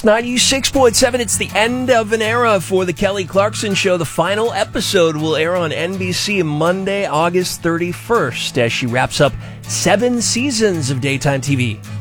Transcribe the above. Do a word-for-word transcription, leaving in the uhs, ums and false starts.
ninety-six point seven. It's the end of an era for the Kelly Clarkson Show. The final episode will air on N B C Monday, August thirty-first, as she wraps up seven seasons of daytime T V.